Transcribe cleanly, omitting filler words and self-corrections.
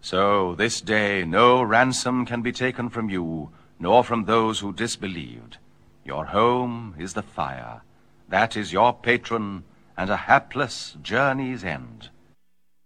So this day no ransom can be taken from you, nor from those who disbelieved. Your home is the fire. That is your patron, and a hapless journey's end.